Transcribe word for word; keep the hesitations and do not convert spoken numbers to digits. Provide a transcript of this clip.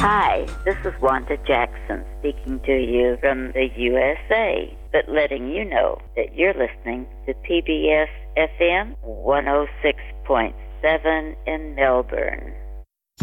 Hi, this is Wanda Jackson speaking to you from the U S A, but letting you know that you're listening to P B S F M one oh six point seven in Melbourne.